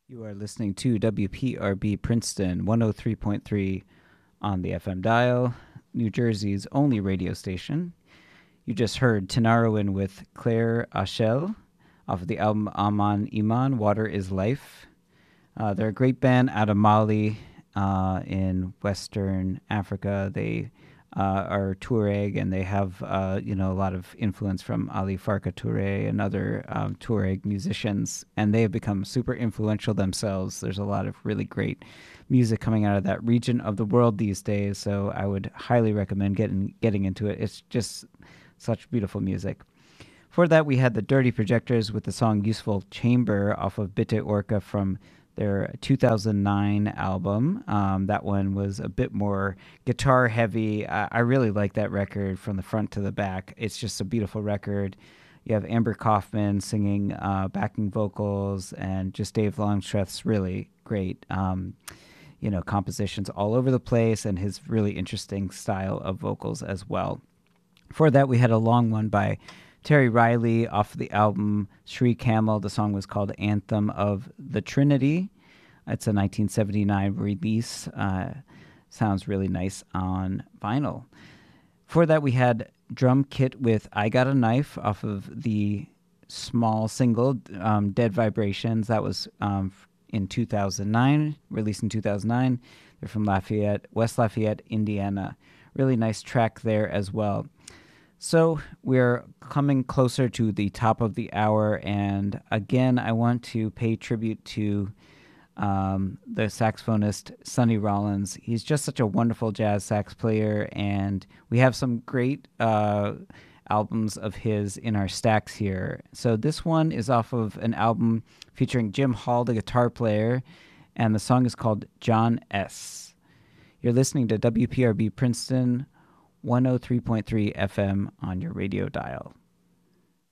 You are listening to WPRB Princeton 103.3 on the FM dial, New Jersey's only radio station. You just heard Tanaruin with Claire Achel off of the album Aman Iman, Water is Life. They're a great band out of Mali in Western Africa. They are Tuareg, and they have a lot of influence from Ali Farka Touré and other Tuareg musicians, and they have become super influential themselves. There's a lot of really great music coming out of that region of the world these days, so I would highly recommend getting into it. It's just such beautiful music. For that, we had the Dirty Projectors with the song Useful Chamber off of Bitte Orca from their 2009 album. That one was a bit more guitar heavy. I really like that record from the front to the back. It's just a beautiful record. You have Amber Kaufman singing backing vocals, and just Dave Longstreth's really great compositions all over the place, and his really interesting style of vocals as well. For that, we had a long one by Terry Riley off the album Sri Camel. The song was called Anthem of the Trinity. It's a 1979 release. Sounds really nice on vinyl. For that, we had Drum Kit with I Got a Knife off of the small single Dead Vibrations. That was in 2009, released in 2009. They're from West Lafayette, Indiana. Really nice track there as well. So we're coming closer to the top of the hour, and again, I want to pay tribute to the saxophonist Sonny Rollins. He's just such a wonderful jazz sax player, and we have some great albums of his in our stacks here. So this one is off of an album featuring Jim Hall, the guitar player, and the song is called John S. You're listening to WPRB Princeton 103.3 FM on your radio dial.